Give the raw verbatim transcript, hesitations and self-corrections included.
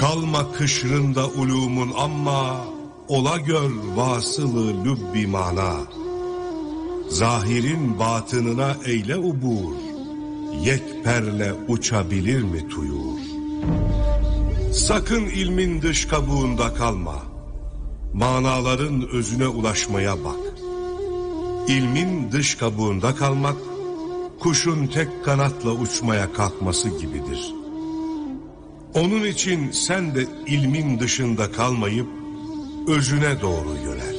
Kalma kışrında ulumun amma, ola gör vasılı lübbi mana. Zahirin batınına eyle ubur, yekperle uçabilir mi tuyur? Sakın ilmin dış kabuğunda kalma, manaların özüne ulaşmaya bak. İlmin dış kabuğunda kalmak, kuşun tek kanatla uçmaya kalkması gibidir. Onun için sen de ilmin dışında kalmayıp özüne doğru yönel.